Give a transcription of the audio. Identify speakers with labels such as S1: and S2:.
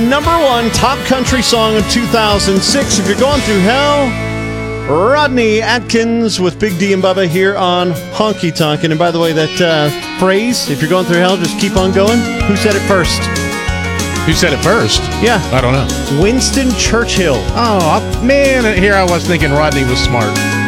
S1: number one top country song of 2006. If you're going through hell, Rodney Atkins with Big D and Bubba here on Honky Tonk. And by the way, that phrase, if you're going through hell, just keep on going. Who said it first?
S2: Who said it first?
S1: Yeah.
S2: I don't know.
S1: Winston Churchill.
S2: Oh, man, here I was thinking Rodney was smart.